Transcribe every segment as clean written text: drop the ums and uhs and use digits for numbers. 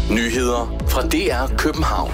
Nyheder fra DR København.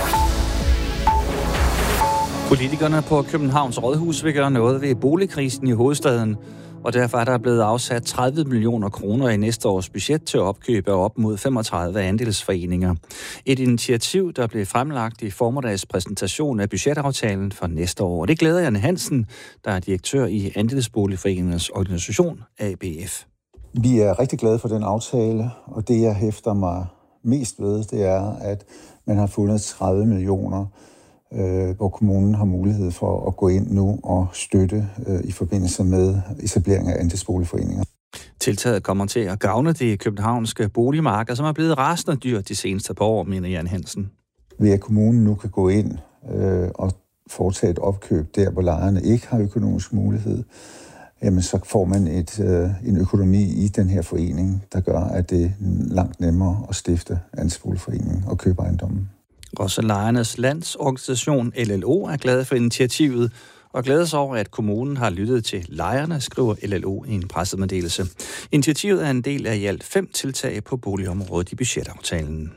Politikerne på Københavns Rådhus vil gøre noget ved boligkrisen i hovedstaden, og derfor er der blevet afsat 30 millioner kroner i næste års budget til opkøb af op mod 35 andelsforeninger. Et initiativ, der blev fremlagt i formiddags præsentation af budgetaftalen for næste år. Og det glæder Jan Hansen, der er direktør i Andelsboligforeningernes organisation ABF. Vi er rigtig glade for den aftale, og det jeg hæfter mig mest ved, det er, at man har fundet 30 millioner, hvor kommunen har mulighed for at gå ind nu og støtte i forbindelse med etablering af andelsboligforeninger. Tiltaget kommer til at gavne det københavnske boligmarked, som er blevet rasende dyrt de seneste par år, mener Jan Hansen. Ved at kommunen nu kan gå ind og foretage et opkøb der, hvor lejerne ikke har økonomisk mulighed, jamen så får man en økonomi i den her forening, der gør, at det er langt nemmere at stifte andelsboligforeningen og købe ejendommen. Også Lejernes Landsorganisation LLO er glad for initiativet og glæder sig over, at kommunen har lyttet til lejerne, skriver LLO i en pressemeddelelse. Initiativet er en del af i alt 5 tiltag på boligområdet i budgetaftalen.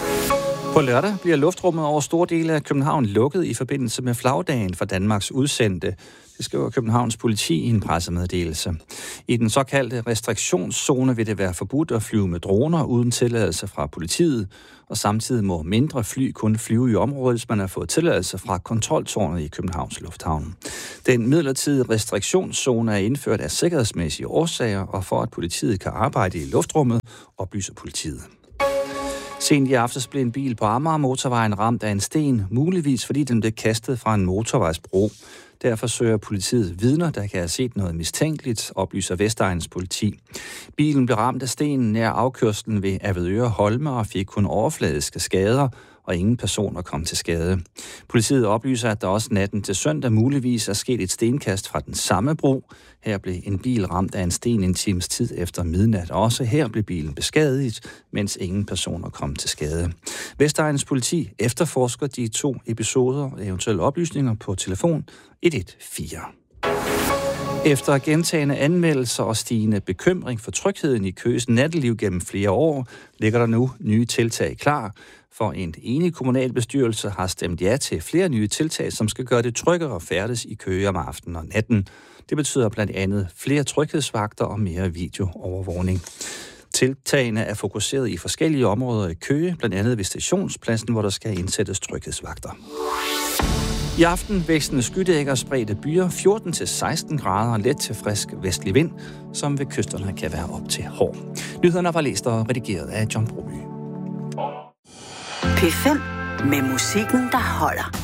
På lørdag bliver luftrummet over store dele af København lukket i forbindelse med flagdagen for Danmarks udsendte. Det skriver Københavns politi i en pressemeddelelse. I den såkaldte restriktionszone vil det være forbudt at flyve med droner uden tilladelse fra politiet, og samtidig må mindre fly kun flyve i området, hvis man har fået tilladelse fra kontroltårnet i Københavns Lufthavn. Den midlertidige restriktionszone er indført af sikkerhedsmæssige årsager, og for at politiet kan arbejde i luftrummet, oplyser politiet. Sent i aftes blev en bil på Amager Motorvejen ramt af en sten, muligvis fordi den blev kastet fra en motorvejsbro. Derfor søger politiet vidner, der kan have set noget mistænkeligt, oplyser Vestegnens politi. Bilen blev ramt af stenen nær afkørslen ved Avedøre Holme og fik kun overfladiske skader, og ingen personer kom til skade. Politiet oplyser, at der også natten til søndag muligvis er sket et stenkast fra den samme bro. Her blev en bil ramt af en sten en times tid efter midnat. Også her blev bilen beskadiget, mens ingen personer kom til skade. Vestegnens politi efterforsker de 2 episoder og eventuelle oplysninger på telefon 114. Efter gentagne anmeldelser og stigende bekymring for trygheden i Køges natteliv gennem flere år, ligger der nu nye tiltag klar. For en enig kommunalbestyrelse har stemt ja til flere nye tiltag, som skal gøre det tryggere at færdes i Køge om aftenen og natten. Det betyder blandt andet flere tryghedsvagter og mere videoovervågning. Tiltagene er fokuseret i forskellige områder i Køge, blandt andet ved stationspladsen, hvor der skal indsættes tryghedsvagter. I aften vækstende skydækker og spredte byer, 14-16 grader og let til frisk vestlig vind, som ved kysterne kan være op til hård. Nyhederne var læst og redigeret af John Broby. P5 med musikken, der holder.